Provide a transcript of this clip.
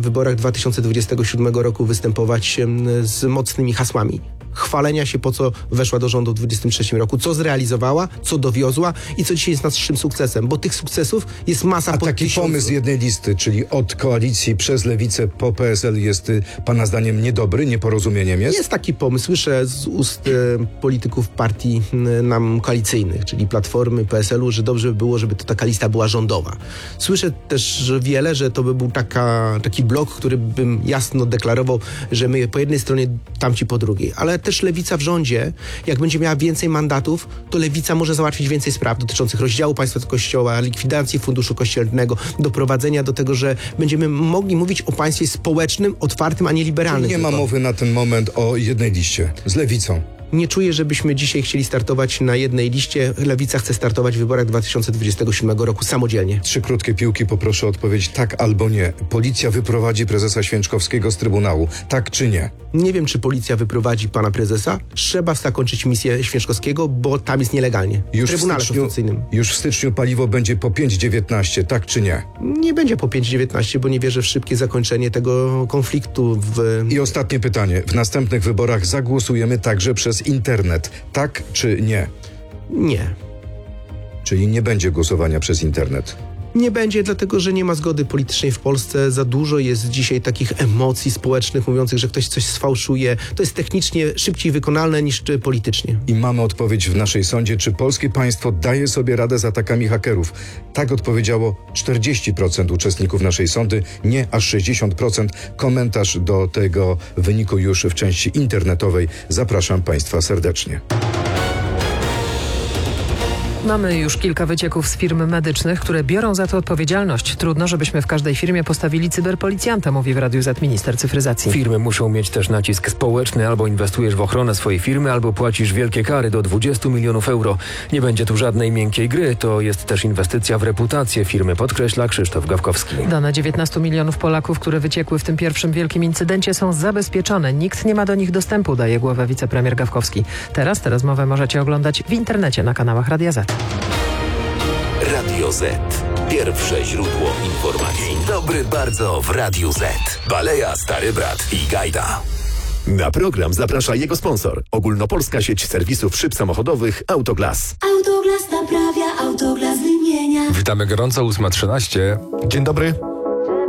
wyborach 2027 roku występować z mocnymi hasłami. Chwalenia się, po co weszła do rządu w 2023 roku, co zrealizowała, co dowiozła i co dzisiaj jest naszym sukcesem, bo tych sukcesów jest masa. A taki pomysł jednej listy, czyli od koalicji przez Lewicę po PSL jest pana zdaniem niedobry, nieporozumieniem jest? Jest taki pomysł. Słyszę z ust polityków partii nam koalicyjnych, czyli Platformy, PSL-u, że dobrze by było, żeby to taka lista była rządowa. Słyszę też wiele, że to by był taki blok, który bym jasno deklarował, że my po jednej stronie, tamci po drugiej. Ale też Lewica w rządzie, jak będzie miała więcej mandatów, to Lewica może załatwić więcej spraw dotyczących rozdziału państwa od Kościoła, likwidacji funduszu kościelnego, doprowadzenia do tego, że będziemy mogli mówić o państwie społecznym, otwartym, a nie liberalnym. Czyli nie ma mowy na ten moment o jednej liście z Lewicą. Nie czuję, żebyśmy dzisiaj chcieli startować na jednej liście. Lewica chce startować w wyborach 2027 roku samodzielnie. 3 krótkie piłki, poproszę o odpowiedź tak albo nie. Policja wyprowadzi prezesa Święczkowskiego z Trybunału, tak czy nie? Nie wiem, czy policja wyprowadzi pana prezesa. Trzeba zakończyć misję Święczkowskiego, bo tam jest nielegalnie. W Trybunale Konstytucyjnym. Już w styczniu paliwo będzie po 5,19, tak czy nie? Nie będzie po 5,19, bo nie wierzę w szybkie zakończenie tego konfliktu. I ostatnie pytanie. W następnych wyborach zagłosujemy także przez internet, tak czy nie? Nie. Czyli nie będzie głosowania przez internet? Nie będzie, dlatego że nie ma zgody politycznej w Polsce. Za dużo jest dzisiaj takich emocji społecznych mówiących, że ktoś coś sfałszuje. To jest technicznie szybciej wykonalne niż politycznie. I mamy odpowiedź w naszej sądzie, czy polskie państwo daje sobie radę z atakami hakerów. Tak odpowiedziało 40% uczestników naszej sądy, nie aż 60%. Komentarz do tego wyniku już w części internetowej. Zapraszam państwa serdecznie. Mamy już kilka wycieków z firm medycznych, które biorą za to odpowiedzialność. Trudno, żebyśmy w każdej firmie postawili cyberpolicjanta, mówi w Radiu Z minister cyfryzacji. Firmy muszą mieć też nacisk społeczny, albo inwestujesz w ochronę swojej firmy, albo płacisz wielkie kary do 20 milionów euro. Nie będzie tu żadnej miękkiej gry, to jest też inwestycja w reputację firmy, podkreśla Krzysztof Gawkowski. Dane 19 milionów Polaków, które wyciekły w tym pierwszym wielkim incydencie, są zabezpieczone. Nikt nie ma do nich dostępu, daje głowę wicepremier Gawkowski. Teraz tę rozmowę możecie oglądać w internecie na kanałach Radia Z. Radio Z. Pierwsze źródło informacji. Dzień dobry bardzo w Radiu Z. Baleja, Stary Brat i Gajda. Na program zaprasza jego sponsor. Ogólnopolska sieć serwisów szyb samochodowych Autoglas. Autoglas naprawia, Autoglas wymienia. Witamy gorąco, 8:13. Dzień dobry.